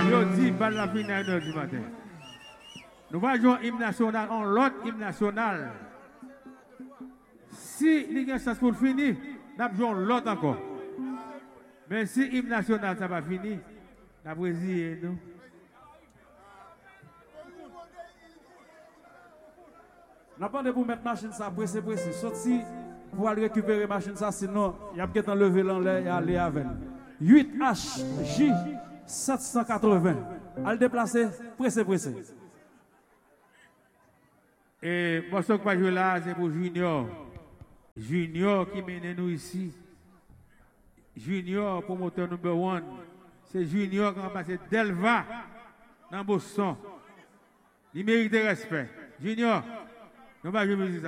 Yo dit, pas la finale à 1h du matin. Nous allons jouer hymne national en l'autre hymne national. Si il y a une chance pour finir, nous allons jouer l'autre encore. Mais si hymne national ça va finir, nous allons résigner nous. Nous avons pour mettre machine ça pressé. Sorti pour aller récupérer machine ça, sinon il y a peut-être enlever l'enlève et aller avec. 8HJ 780. À le déplacer, pressé. Et moi, ce que je joue là, c'est pour Junior. Junior qui mène nous ici. Junior, promoteur numéro 1. C'est Junior qui a passé Delva dans Boston. Il mérite respect. Junior, nous allons jouer musique.